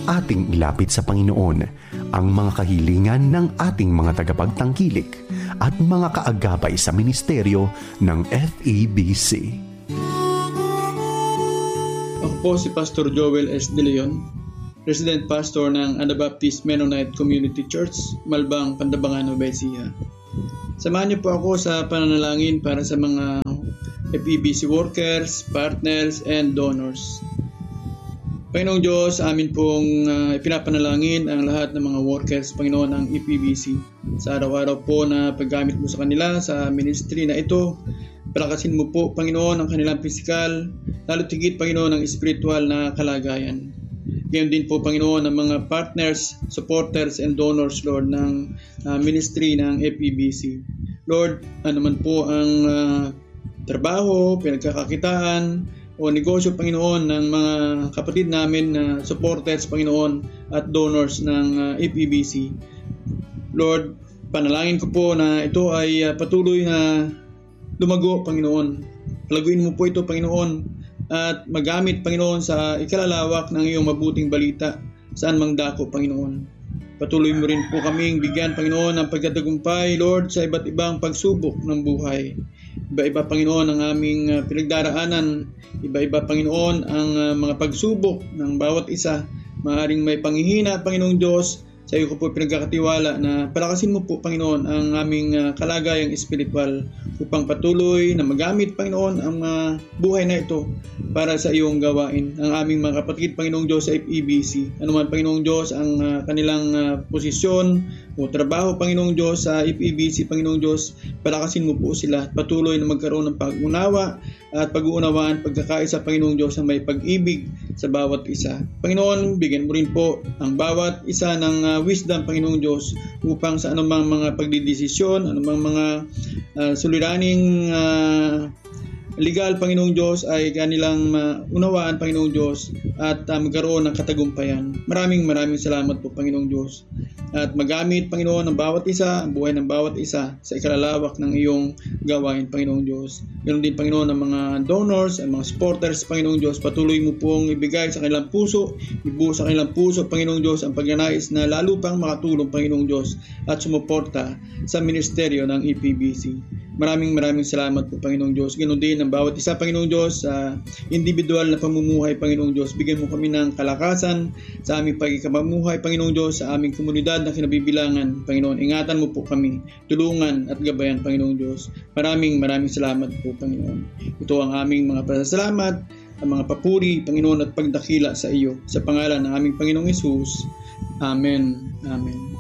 ating ilapit sa Panginoon ang mga kahilingan ng ating mga tagapagtangkilik at mga kaagapay sa ministeryo ng FEBC. Ako po si Pastor Joel S. De Leon, Resident Pastor ng Anabaptist Mennonite Community Church, Malbang, Pandabangan, Nueva Ecija. Samahan niyo po ako sa pananalangin para sa mga FEBC workers, partners, and donors. Panginoong Diyos, amin pong ipinapanalangin ang lahat ng mga workers, Panginoon, ng FEBC. Sa araw-araw po na paggamit mo sa kanila sa ministry na ito, palakasin mo po, Panginoon, ang kanilang pisikal, lalo tigit, Panginoon, ang spiritual na kalagayan. Ngayon din po, Panginoon, ang mga partners, supporters, and donors, Lord, ng ministry ng FEBC. Lord, ano man po ang trabaho, pinagkakakitaan, o negosyo, Panginoon, ng mga kapatid namin na supporters, Panginoon, at donors ng FEBC. Lord, panalangin ko po na ito ay patuloy na lumago, Panginoon. Palaguin mo po ito, Panginoon, at magamit, Panginoon, sa ikalalawak ng iyong mabuting balita saan mang dako, Panginoon. Patuloy mo rin po kaming bigyan, Panginoon, ng pagkatagumpay, Lord, sa iba't ibang pagsubok ng buhay. Iba-iba, Panginoon, ang aming pinagdaraanan. Iba-iba, Panginoon, ang mga pagsubok ng bawat isa. Maaaring may panghihina, Panginoong Diyos. Sa iyo ko po pinagkakatiwala na palakasin mo po, Panginoon, ang aming kalagayang espiritual upang patuloy na magamit, Panginoon, ang buhay na ito para sa iyong gawain. Ang aming mga kapatid, Panginoong Diyos, sa FEBC. Ano man, Panginoong Diyos, ang kanilang posisyon o trabaho, Panginoong Diyos, sa FEBC, Panginoong Diyos, palakasin mo po sila. Patuloy na magkaroon ng pag-unawa at pag-uunawaan, pagkakaisa, Panginoong Diyos, na may pag-ibig sa bawat isa. Panginoon, bigyan mo rin po ang bawat isa ng wisdom, Panginoong Diyos, upang sa anumang mga pagdidesisyon, anumang mga suliraning legal, Panginoong Diyos, ay kanilang unawaan, Panginoong Diyos, at magkaroon ng katagumpayan. Maraming salamat po, Panginoong Diyos. At magamit, Panginoon, ang bawat isa, ang buhay ng bawat isa sa ikalalawak ng iyong gawain, Panginoong Diyos. Ganoon din, Panginoon, ang mga donors, ang mga supporters, Panginoong Diyos, patuloy mo pong ibigay sa kanilang puso, ibuo sa kanilang puso, Panginoong Diyos, ang pagnanais na lalo pang makatulong, Panginoong Diyos, at sumuporta sa ministeryo ng FEBC. Maraming salamat po, Panginoong Diyos. Ganoon din ang bawat isa, Panginoong Diyos, sa individual na pamumuhay, Panginoong Diyos. Bigyan mo kami ng kalakasan sa aming pagkakamuhay, Panginoong Diyos, sa aming komunidad na kinabibilangan, Panginoon. Ingatan mo po kami, tulungan at gabayan, Panginoong Diyos. Maraming salamat po, Panginoon. Ito ang aming mga pasasalamat, ang mga papuri, Panginoon, at pagdakila sa iyo. Sa pangalan ng aming Panginoong Hesus. Amen. Amen.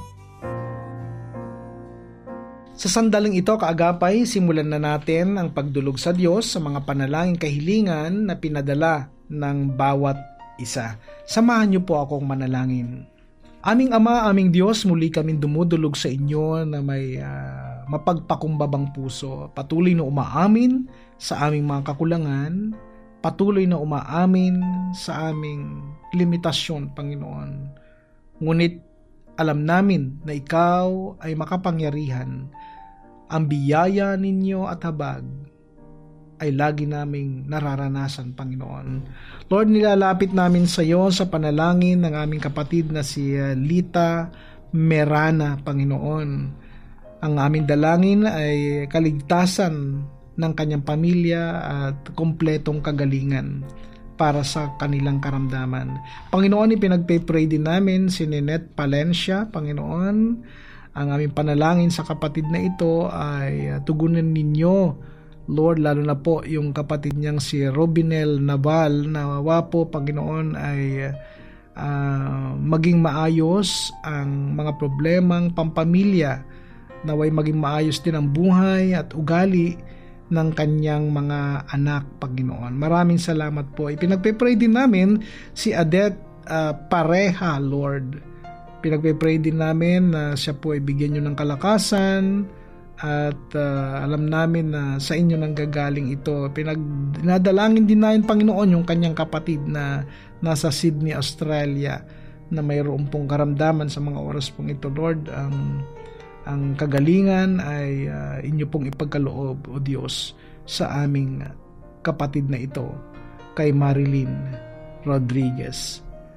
Sa sandaling ito, kaagapay, simulan na natin ang pagdulog sa Diyos sa mga panalangin kahilingan na pinadala ng bawat isa. Samahan niyo po akong manalangin. Aming Ama, aming Diyos, muli kaming dumudulog sa inyo na may mapagpakumbabang puso. Patuloy na umaamin sa aming mga kakulangan. Patuloy na umaamin sa aming limitasyon, Panginoon. Ngunit alam namin na Ikaw ay makapangyarihan. Ang biyaya ninyo at habag ay lagi naming nararanasan, Panginoon. Lord, nilalapit namin sa iyo sa panalangin ng aming kapatid na si Lita Merana, Panginoon. Ang aming dalangin ay kaligtasan ng kanyang pamilya at kompletong kagalingan para sa kanilang karamdaman. Panginoon, ipinagpe-pray din namin si Ninette Palencia, Panginoon. Ang aming panalangin sa kapatid na ito ay tugunan ninyo, Lord, lalo na po yung kapatid niyang si Robinel Naval, na po, Panginoon, ay maging maayos ang mga problemang pampamilya, naway maging maayos din ang buhay at ugali ng kanyang mga anak, Panginoon. Maraming salamat po. Ipinagpe-pray din namin si Adet Pareha, Lord. Pinagpe-pray din namin na siya po ay bigyan nyo ng kalakasan at alam namin na sa inyo nang gagaling ito. Pinadalangin din namin, Panginoon, yung kanyang kapatid na nasa Sydney, Australia, na mayroon pong karamdaman sa mga oras pong ito, Lord. Ang kagalingan ay inyo pong ipagkaloob, O Diyos, sa aming kapatid na ito, kay Marilyn Rodriguez.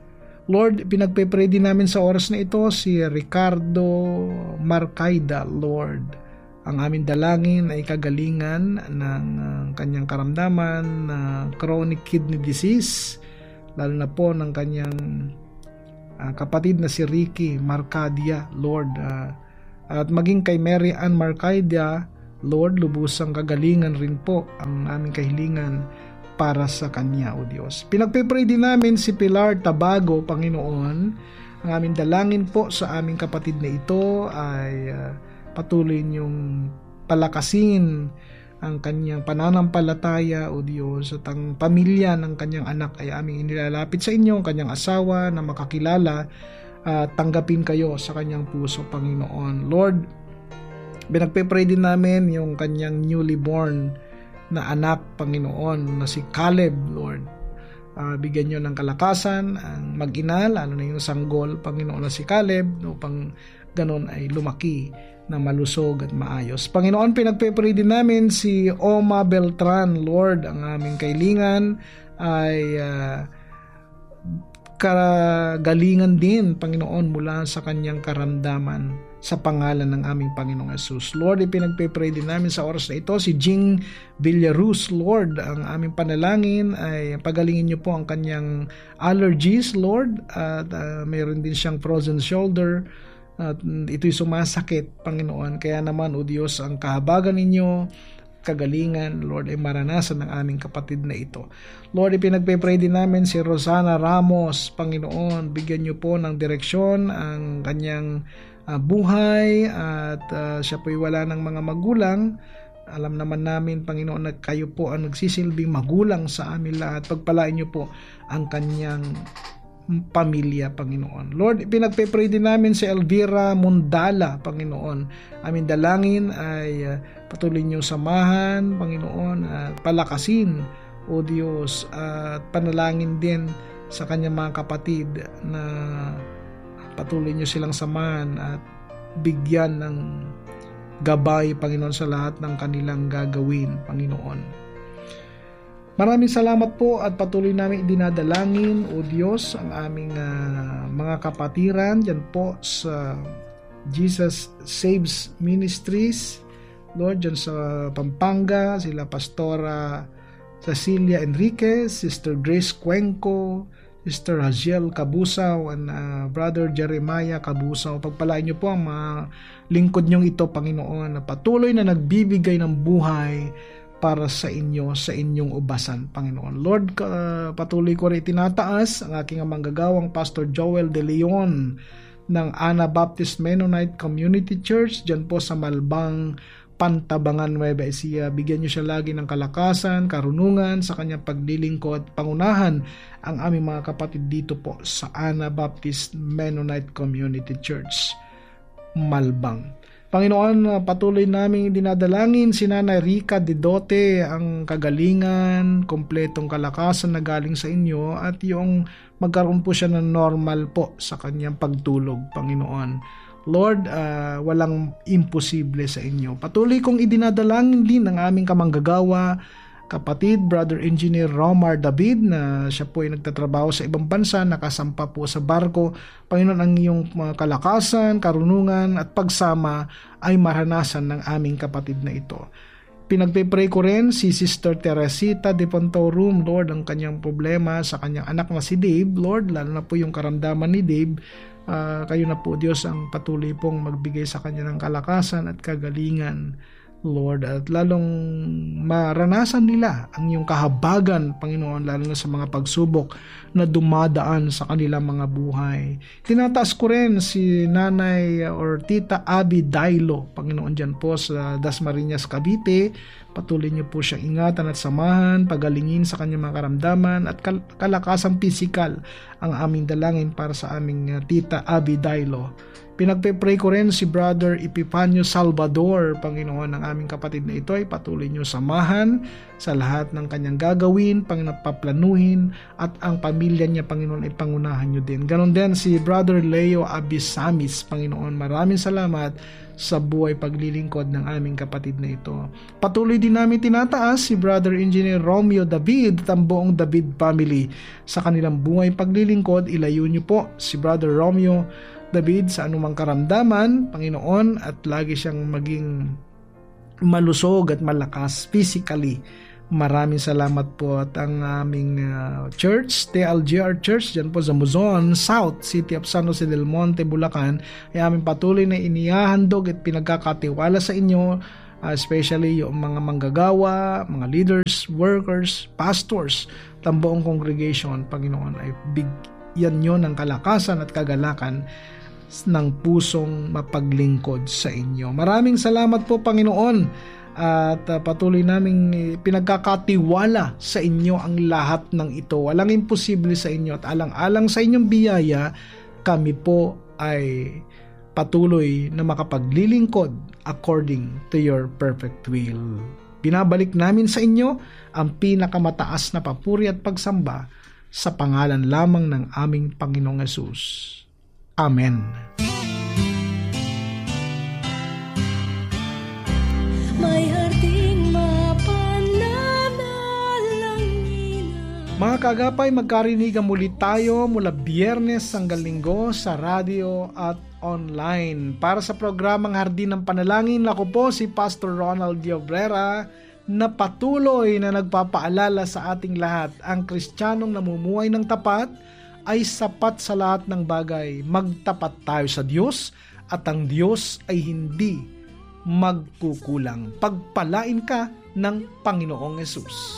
Lord, pinagpe-pray din namin sa oras na ito si Ricardo Marcaida, Lord. Ang aming dalangin ay kagalingan ng kanyang karamdaman na chronic kidney disease, lalo na po ng kanyang kapatid na si Ricky Marcadia, Lord. At maging kay Mary Ann Marcaida, Lord, lubusang kagalingan rin po ang aming kahilingan para sa kanya, O Diyos. Pinagpe-pray din namin si Pilar Tabago, Panginoon. Ang aming dalangin po sa aming kapatid na ito ay patuloy niyong palakasin ang kanyang pananampalataya, O Diyos, at ang pamilya ng kanyang anak ay aming inilalapit sa inyo, ang kanyang asawa na makakilala at tanggapin kayo sa kanyang puso, Panginoon. Lord, pinagpe-pray din namin yung kanyang newly born na anak, Panginoon, na si Caleb, Lord. Bigyan nyo ng kalakasan ang mag-ina, lalo na yung sanggol, Panginoon, na si Caleb, upang ganon ay lumaki na malusog at maayos. Panginoon, pinagpe-pray din namin si Oma Beltran, Lord. Ang aming kailingan ay kagalingan din, Panginoon, mula sa kanyang karamdaman sa pangalan ng aming Panginoong Yesus. Lord, ipinagpe-pray din namin sa oras na ito si Jing Villaruz, Lord. Ang aming panalangin ay pagalingin niyo po ang kanyang allergies, Lord, at mayroon din siyang frozen shoulder at ito'y sumasakit, Panginoon. Kaya naman, O Diyos, ang kahabagan ninyo, kagalingan, Lord, ay maranasan ng aming kapatid na ito. Lord, ipinagpe-pray din namin si Rosana Ramos, Panginoon. Bigyan niyo po ng direksyon ang kanyang buhay at siya po'y wala ng mga magulang. Alam naman namin, Panginoon, na kayo po ang nagsisilbing magulang sa amin lahat. Pagpalain niyo po ang kanyang pamilya, Panginoon. Lord, pinagpe-pray din namin si Elvira Mundala, Panginoon. Aming dalangin ay patuloy niyo samahan, Panginoon, at palakasin, O Diyos, at panalangin din sa kanyang mga kapatid na patuloy niyo silang samahan at bigyan ng gabay, Panginoon, sa lahat ng kanilang gagawin, Panginoon. Maraming salamat po at patuloy namin idinadalangin, O Diyos, ang aming mga kapatiran dyan po sa Jesus Saves Ministries, Lord, dyan sa Pampanga, sila Pastora Cecilia Enriquez, Sister Grace Cuenco, Sister Haziel Cabusaw, and Brother Jeremiah Cabusaw. Pagpalain niyo po ang mga lingkod niyong ito, Panginoon, na patuloy na nagbibigay ng buhay para sa inyo, sa inyong ubasan, Panginoon. Lord, patuloy ko rin tinataas ang aking manggagawang Pastor Joel De Leon ng Anabaptist Mennonite Community Church dyan po sa Malbang, Pantabangan, Nueva Ecija. Bigyan niyo siya lagi ng kalakasan, karunungan sa kanyang paglilingkod. Pangunahan ang aming mga kapatid dito po sa Anabaptist Mennonite Community Church, Malbang. Panginoon, patuloy namin dinadalangin si Nanay Rica Didote, ang kagalingan, kompletong kalakasan na galing sa inyo at yung magkaroon po siya ng normal po sa kanyang pagtulog, Panginoon. Lord, walang imposible sa inyo. Patuloy kong idinadalangin din ang aming kamanggagawa, kapatid, Brother Engineer Romar David, na siya po ay nagtatrabaho sa ibang bansa, nakasampa po sa barko. Panginoon, ang iyong kalakasan, karunungan at pagsama ay maranasan ng aming kapatid na ito. Pinagpe-pray ko rin si Sister Teresita de Pontorum, Lord, ang kanyang problema sa kanyang anak na si Dave, Lord, lalo na po yung karamdaman ni Dave. Kayo na po, Diyos, ang patuloy pong magbigay sa kanya ng kalakasan at kagalingan, Lord, at lalong maranasan nila ang iyong kahabagan, Panginoon, lalo na sa mga pagsubok na dumadaan sa kanilang mga buhay. Tinataas ko rin si Nanay or Tita Abby Dailo, Panginoon, dyan po sa Dasmariñas, Cavite. Patuloy niyo po siyang ingatan at samahan, pagalingin sa kanyang mga karamdaman at kalakasang pisikal ang aming dalangin para sa aming Tita Abby Dailo. Pinagpe-pray ko rin si Brother Epifanio Salvador, Panginoon, ng aming kapatid na ito ay patuloy niyo samahan sa lahat ng kanyang gagawin, Panginoon, paplanuhin, at ang pamilya niya, Panginoon, ay pangunahan niyo din. Ganon din si Brother Leo Abisamis, Panginoon, maraming salamat sa buhay paglilingkod ng aming kapatid na ito. Patuloy din namin tinataas si Brother Engineer Romeo David at ang buong David family sa kanilang buhay paglilingkod. Ilayo niyo po si Brother Romeo David sa anumang karamdaman, Panginoon, at lagi siyang maging malusog at malakas physically. Maraming salamat po. At ang aming church, TLGR Church, dyan po sa Muzon South, City of San Jose del Monte, Bulacan, ay aming patuloy na inihahandog at pinagkakatiwala sa inyo, especially yung mga manggagawa, mga leaders, workers, pastors, at ang buong congregation, Panginoon, ay bigyan nyo ng kalakasan at kagalakan ng pusong mapaglingkod sa inyo. Maraming salamat po, Panginoon, at patuloy naming pinagkakatiwala sa inyo ang lahat ng ito. Walang imposible sa inyo, at alang-alang sa inyong biyaya, kami po ay patuloy na makapaglilingkod according to your perfect will. Binabalik namin sa inyo ang pinakamataas na papuri at pagsamba sa pangalan lamang ng aming Panginoong Hesus. Amen. May harding mapananalangin. Mga kagapay, magkarinigan muli tayo mula Biyernes hanggang Linggo sa radio at online. Para sa programang Hardin ng Panalangin, ako po si Pastor Ronald Diobrera, na patuloy na nagpapaalala sa ating lahat, ang Kristiyanong namumuhay ng tapat ay sapat sa lahat ng bagay. Magtapat tayo sa Diyos at ang Diyos ay hindi magkukulang. Pagpalain ka ng Panginoong Hesus.